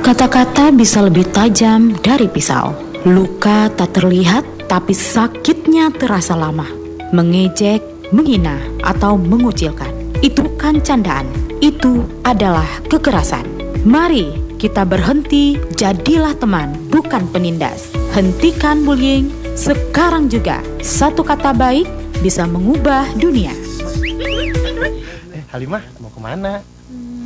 Kata-kata bisa lebih tajam dari pisau. Luka tak terlihat, tapi sakitnya terasa lama. Mengejek, menghina, atau mengucilkan. Itu bukan candaan. Itu adalah kekerasan. Mari kita berhenti, jadilah teman, bukan penindas. Hentikan bullying sekarang juga. Satu kata baik bisa mengubah dunia. Halimah, mau kemana?